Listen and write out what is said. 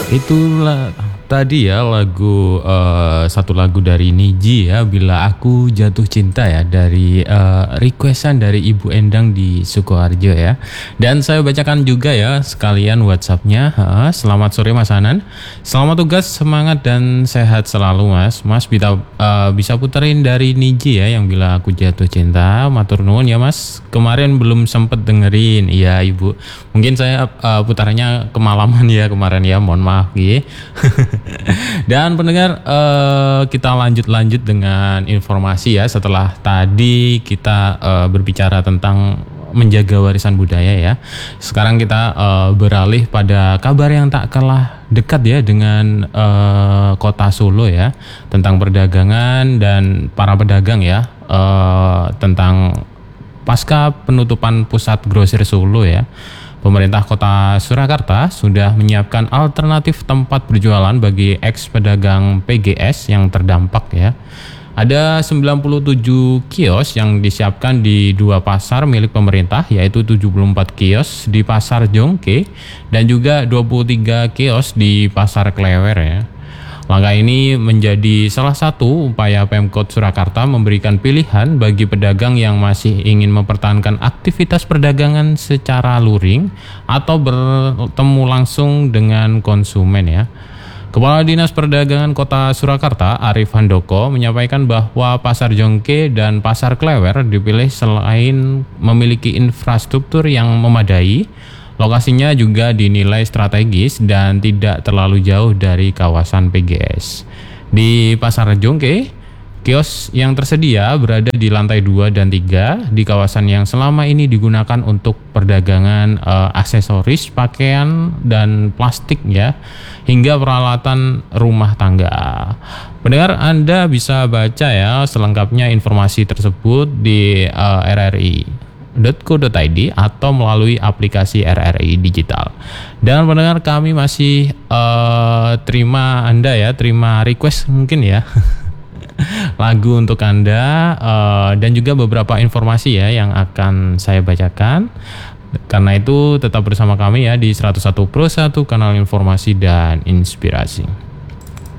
Itulah tadi ya lagu satu lagu dari Niji ya, Bila Aku Jatuh Cinta ya, dari requestan dari Ibu Endang di Sukoharjo ya. Dan saya bacakan juga ya sekalian WhatsAppnya. Selamat sore Mas Hanan. Selamat tugas, semangat dan sehat selalu Mas. Mas bisa puterin dari Niji ya yang Bila Aku Jatuh Cinta. Matur nuwun ya Mas. Kemarin belum sempet dengerin. Iya Ibu. Mungkin saya putarannya kemalaman ya kemarin ya. Mohon maaf ya. Dan pendengar, kita lanjut dengan informasi ya. Setelah tadi kita berbicara tentang menjaga warisan budaya ya. Sekarang kita beralih pada kabar yang tak kalah dekat ya dengan kota Solo ya, tentang perdagangan dan para pedagang ya, tentang pasca penutupan pusat grosir Solo ya. Pemerintah Kota Surakarta sudah menyiapkan alternatif tempat berjualan bagi ex-pedagang PGS yang terdampak ya. Ada 97 kios yang disiapkan di dua pasar milik pemerintah, yaitu 74 kios di Pasar Jongke dan juga 23 kios di Pasar Klewer ya. Langkah ini menjadi salah satu upaya Pemkot Surakarta memberikan pilihan bagi pedagang yang masih ingin mempertahankan aktivitas perdagangan secara luring atau bertemu langsung dengan konsumen ya. Kepala Dinas Perdagangan Kota Surakarta, Arif Handoko, menyampaikan bahwa Pasar Jongke dan Pasar Klewer dipilih selain memiliki infrastruktur yang memadai, lokasinya juga dinilai strategis dan tidak terlalu jauh dari kawasan PGS. Di Pasar Jongke, kios yang tersedia berada di lantai 2 dan 3 di kawasan yang selama ini digunakan untuk perdagangan aksesoris, pakaian dan plastik ya, hingga peralatan rumah tangga. Pendengar, Anda bisa baca ya selengkapnya informasi tersebut di rri.co.id atau melalui aplikasi RRI Digital. Dan pendengar, kami masih terima request mungkin ya lagu untuk Anda, dan juga beberapa informasi ya yang akan saya bacakan. Karena itu tetap bersama kami ya di 101 Pro 1 kanal informasi dan inspirasi.